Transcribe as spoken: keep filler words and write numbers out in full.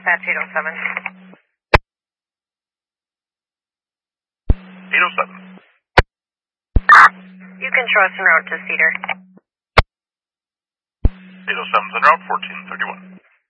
dispatch eight oh seven. eight oh seven. You can show us en route to Cedar. eight oh seven's en route, fourteen thirty-one.